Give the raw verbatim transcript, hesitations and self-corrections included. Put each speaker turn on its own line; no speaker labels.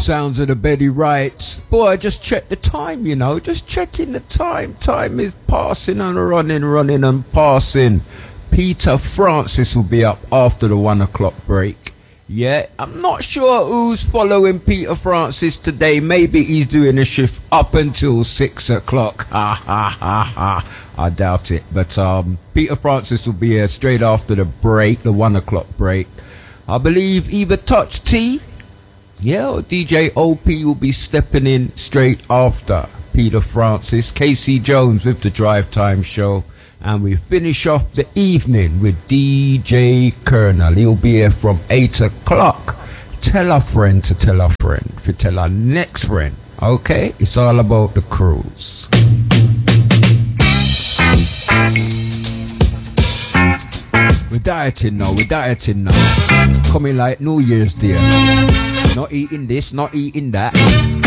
sounds of the Betty Wrights. Boy, just check the time, you know. Just checking the time. Time is passing and running, running and passing. Peter Francis will be up after the one o'clock break. Yeah, I'm not sure who's following Peter Francis today. Maybe he's doing a shift up until six o'clock. Ha ha ha ha. I doubt it. But um, Peter Francis will be here straight after the break, the one o'clock break. I believe either Touch T, yeah, or D J O P will be stepping in straight after Peter Francis. Casey Jones with the Drive Time Show. And we finish off the evening with D J Colonel. He'll be here from eight o'clock. Tell a friend to tell a friend. If you tell our next friend. Okay? It's all about the cruise. We're dieting now. We're dieting now. Coming like New Year's Day. Not eating this, not eating that.